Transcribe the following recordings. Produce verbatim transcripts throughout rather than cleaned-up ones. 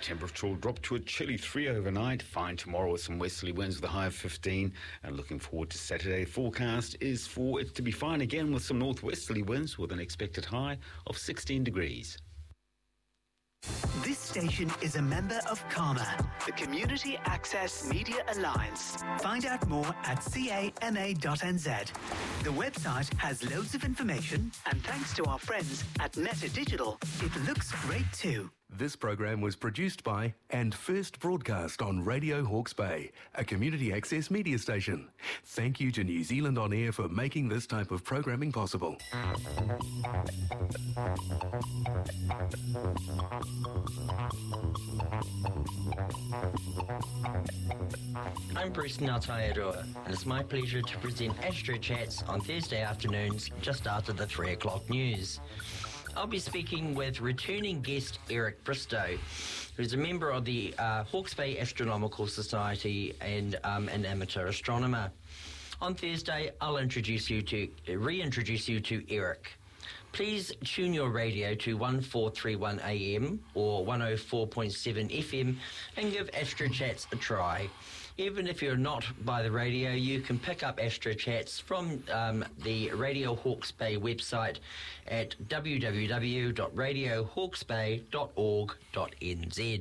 temperature will drop to a chilly three overnight. Fine tomorrow with some westerly winds with a high of fifteen. And looking forward to Saturday. Forecast is for it to be fine again with some northwesterly winds with an expected high of sixteen degrees. This station is a member of CAMA, the Community Access Media Alliance. Find out more at cama dot n z. The website has loads of information, and thanks to our friends at Meta Digital, it looks great too. This program was produced by and first broadcast on Radio Hawke's Bay, a community access media station. Thank you to New Zealand On Air for making this type of programming possible. I'm Bruce Nautairua, and it's my pleasure to present Astro Chats on Thursday afternoons just after the three o'clock news. I'll be speaking with returning guest Eric Bristow, who's a member of the uh, Hawke's Bay Astronomical Society and um, an amateur astronomer. On Thursday, I'll introduce you to uh, reintroduce you to Eric. Please tune your radio to one four three one A M or one oh four point seven F M and give Astro Chats a try. Even if you're not by the radio, you can pick up Astro Chats from um, the Radio Hawke's Bay website at w w w dot radio hawke's bay dot org dot n z.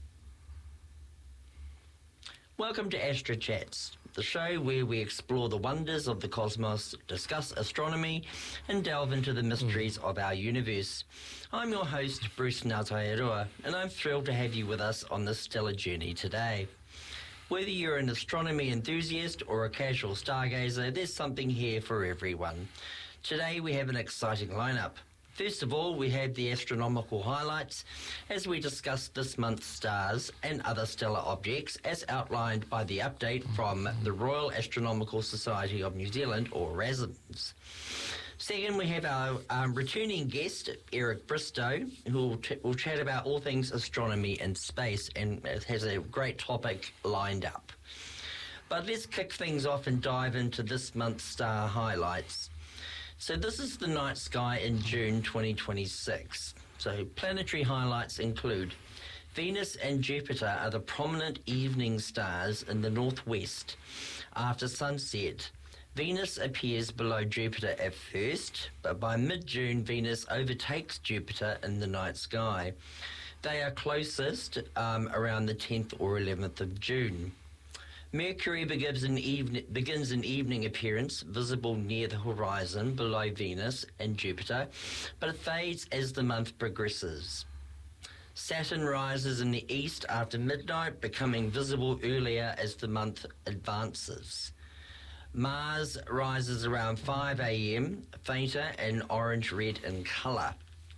Welcome to Astro Chats, the show where we explore the wonders of the cosmos, discuss astronomy, and delve into the mysteries mm. of our universe. I'm your host, Bruce Nautairua, and I'm thrilled to have you with us on this stellar journey today. Whether you're an astronomy enthusiast or a casual stargazer, there's something here for everyone. Today we have an exciting lineup. First of all, we have the astronomical highlights as we discuss this month's stars and other stellar objects as outlined by the update from the Royal Astronomical Society of New Zealand, or R A S M S. Second, we have our um, returning guest, Eric Bristow, who will, t- will chat about all things astronomy and space and has a great topic lined up. But let's kick things off and dive into this month's star highlights. So this is the night sky in June twenty twenty-six. So planetary highlights include Venus and Jupiter are the prominent evening stars in the northwest. After sunset, Venus appears below Jupiter at first, but by mid-June, Venus overtakes Jupiter in the night sky. They are closest um, around the tenth or eleventh of June. Mercury begins an, even, begins an evening appearance, visible near the horizon below Venus and Jupiter, but it fades as the month progresses. Saturn rises in the east after midnight, becoming visible earlier as the month advances. Mars rises around five A M, fainter and orange-red in colour.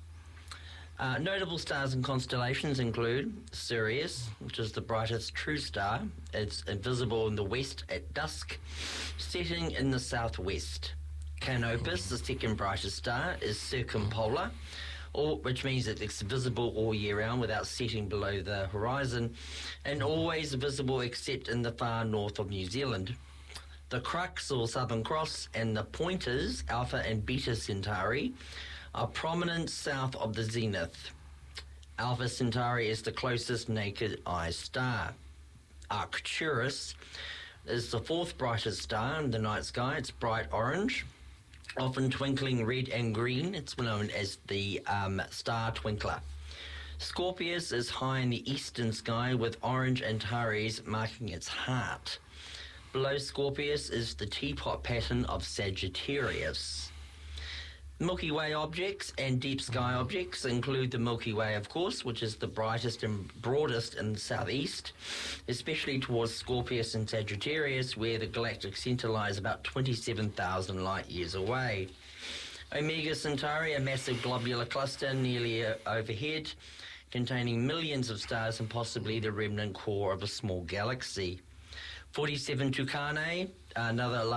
Uh, notable stars and constellations include Sirius, which is the brightest true star. It's invisible in the west at dusk, setting in the southwest. Canopus, the second brightest star, is circumpolar, or, which means that it's visible all year round without setting below the horizon, and always visible except in the far north of New Zealand. The Crux, or Southern Cross, and the Pointers, Alpha and Beta Centauri, are prominent south of the zenith. Alpha Centauri is the closest naked eye star. Arcturus is the fourth brightest star in the night sky. It's bright orange, often twinkling red and green. It's known as the um, star twinkler. Scorpius is high in the eastern sky with orange Antares marking its heart. Below Scorpius is the teapot pattern of Sagittarius. Milky Way objects and deep sky objects include the Milky Way, of course, which is the brightest and broadest in the southeast, especially towards Scorpius and Sagittarius, where the galactic centre lies about twenty-seven thousand light years away. Omega Centauri, a massive globular cluster nearly uh, overhead, containing millions of stars and possibly the remnant core of a small galaxy. forty-seven Tucanae, another